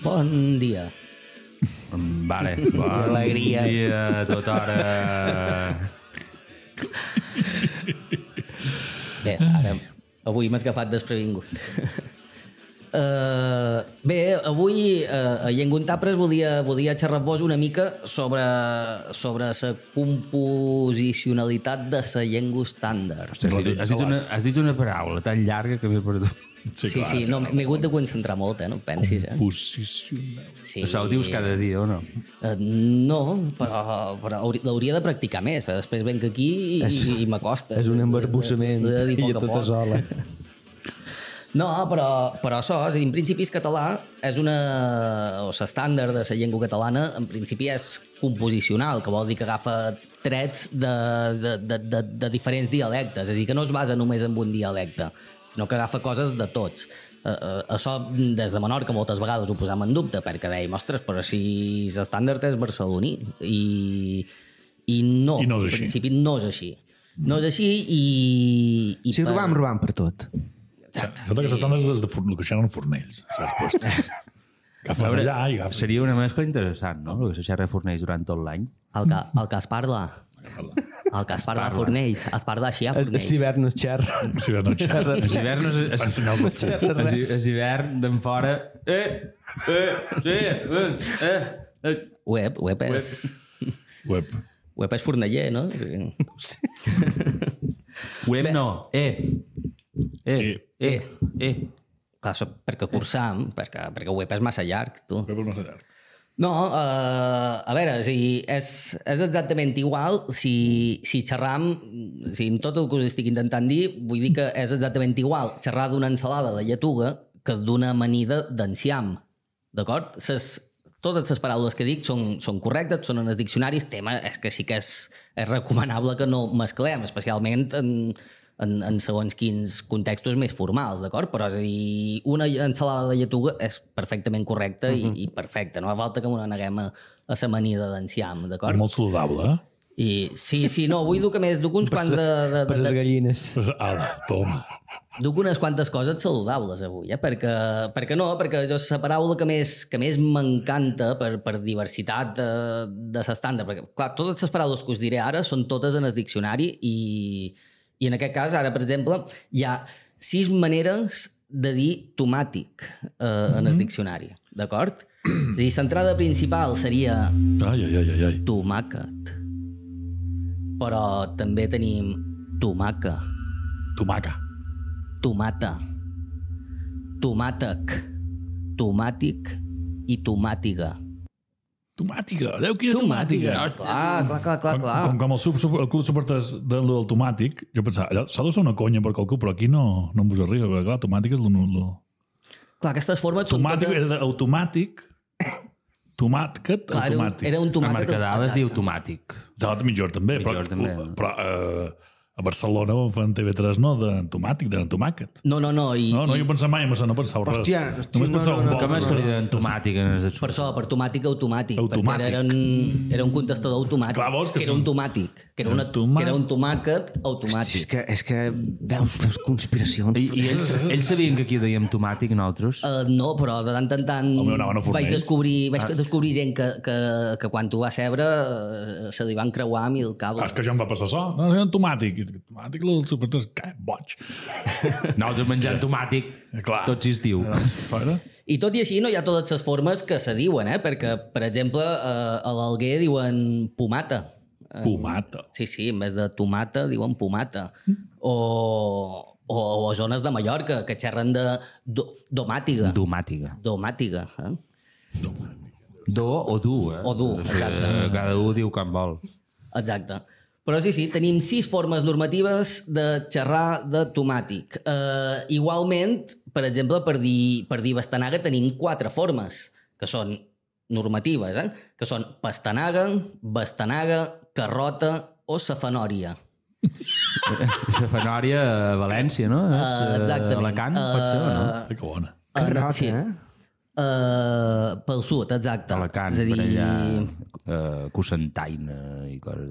Bon dia. Vale, bon alegria. dia a tota hora. Bé, ara, avui m'has agafat desprevingut. Bé, avui a Llengun Tapres volia xerrar-vos una mica sobre la composicionalitat de la llengua estàndard. Has dit una paraula tan llarga que m'he perdut. Sí, no, m'he hagut de concentrar molt, no et pensis. Composicional. Sí. Això ho dius cada dia, o no? No, però l'hauria de practicar més, però després venc aquí i m'acosta. És un embarbussament i a tota sola. No, però això, en principi el català és l'estàndard de la llengua catalana, en principi és composicional, que vol dir que agafa trets de diferents dialectes, és a dir, que no es basa només en un dialecte, sinó que agafa coses de tots. Això des de Menorca moltes vegades ho posam en dubte, perquè dèiem, ostres, però si l'estàndard és barceloní, i no, I no és en així. principi no és així. No és així i Si robam per tot. Exacte. Això que s'estan des de el que xerren fornells. Agafen allà i agafen. Seria una mescla interessant, no? El que se xerra a Fornells durant tot l'any. El que es parla Fornells, es parla així a Fornells. Si hivern no es xerra. Si no xerra. Els hiverns és hivern d'en fora. Web és... Web. Web és forneller, no? Web no. Clar, això perquè cursam, perquè web és massa llarg, tu. Web és massa llarg. No, a veure, és exactament igual si xerram, si en tot el que us estic intentant dir, vull dir que és exactament igual xerrar d'una ensalada de lletuga que d'una amanida d'enciam, d'acord? Totes les paraules que dic són correctes, són en els diccionaris. Tema és que sí que és recomanable que no mesclem, especialment en segons quins contextos més formals, d'acord? Però és a dir, una ensalada de lletuga és perfectament correcta i perfecta. No fa falta que m'ho neguem a la amanida d'enciam, d'acord? És molt saludable, eh? Sí, no, avui duc a més, duc uns quants Per les gallines. Ala, toma. duc unes quantes coses saludables avui, perquè la paraula que més m'encanta per diversitat de l'estàndard, perquè clar, totes les paraules que us diré ara són totes en el diccionari i en aquest cas, ara per exemple, hi ha 6 maneres de dir tomàtic en el diccionari, d'acord? És a dir, l'entrada principal seria Ai. tomàquet, però també tenim tomaca, Tomaca. tomata, tomàtec, tomàtic i tomàtiga. Tomàtica. Déu, quina tomàtica. Clar. Com el club suporters del tomàtic, jo pensava, allò s'ha de ser una conya per qualcú, però aquí no em vos arriba, perquè clar, tomàtic és Clar, aquestes formes són tomàtic totes... és automàtic, tomàquet, Clar, automàtic. era un A tomàquet... Mercadal es diu exacte. tomàtic. Exacte, millor també, però a Barcelona fan TV3 no de tomàtic, de tomàquet. No, Jo pensava mai en això, no pensava res. Hòstia, Només pensava un no. poc. Com es que li diuen tomàtic en els Per això, per tomàtic automàtic, Automàtic. perquè era un contestador automàtic, Clar, vols que que era un tomàtic, que era un tomàquet automàtic. És que veus conspiracions. I ells sabien que aquí ho dèiem tomàtic, nosaltres? No, però de tant en tant El meu anaven a vaig Fornells. descobrir gent que quan t'ho va cebre se li van creuar a mil cables. És que jo em va passar això. No, és un tomàtic. Tomàtic, el suporters, que boig. Nosaltres menjant tomàtic, Clar. tot s'estiu. Fora? I tot i així no hi ha totes les formes que se diuen, perquè, per exemple, a l'Alguer diuen pomata. Pomata. Sí, en vez de tomata diuen pomata. O zones de Mallorca que xerren de domàtiga. Domàtica. Domàtiga. Do o du, O du, exacte. Cada un diu com vol. Exacte. Però sí, tenim 6 formes normatives de xerrar de tomàtic. Igualment, per exemple, per dir bastanaga tenim 4 formes, que són normatives, que són pastanaga, bastanaga, carrota o safanòria. Safanòria a València, no? Exactament. Alacant, pot ser, o no? Que bona. Carrota, Sí. Pel sud, exacte. Alacant, És a dir, per allà, Cocentaina i coses